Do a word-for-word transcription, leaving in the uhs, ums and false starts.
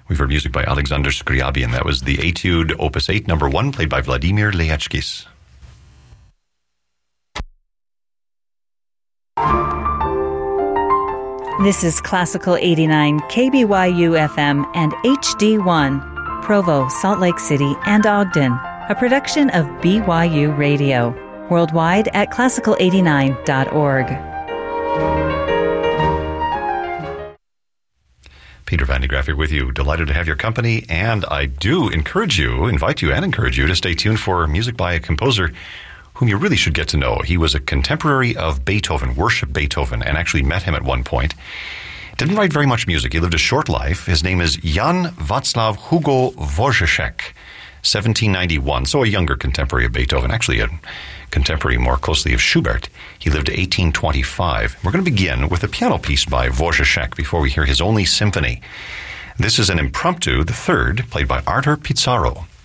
We've heard music by Alexander Scriabin. That was the Etude Opus eight, number one, played by Vladimir Lechkis. This is Classical eighty-nine, K B Y U F M, and H D one, Provo, Salt Lake City, and Ogden, a production of B Y U Radio. Worldwide at classical eighty-nine dot org. Peter Van de Graaff here with you. Delighted to have your company, and I do encourage you, invite you and encourage you to stay tuned for music by a composer whom you really should get to know. He was a contemporary of Beethoven, worshipped Beethoven, and actually met him at one point. Didn't write very much music. He lived a short life. His name is Jan Václav Hugo Wojciech, seventeen ninety-one, so a younger contemporary of Beethoven, actually a contemporary more closely of Schubert. He lived to eighteen twenty-five. We're going to begin with a piano piece by Wojciech before we hear his only symphony. This is an impromptu, the third, played by Artur Pizarro.